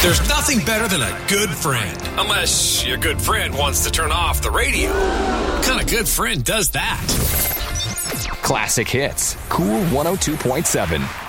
There's nothing better than a good friend. Unless your good friend wants to turn off the radio. What kind of good friend does that? Classic Hits. Cool 102.7.